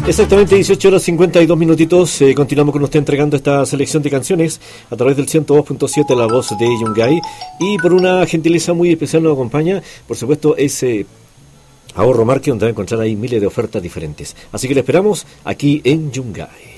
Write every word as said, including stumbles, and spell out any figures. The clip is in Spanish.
Exactamente dieciocho horas cincuenta y dos minutitos. Eh, continuamos con usted entregando esta selección de canciones a través del ciento dos punto siete, la voz de Yungay. Y por una gentileza muy especial nos acompaña, por supuesto, ese Ahorro Market, donde va a encontrar ahí miles de ofertas diferentes. Así que le esperamos aquí en Yungay.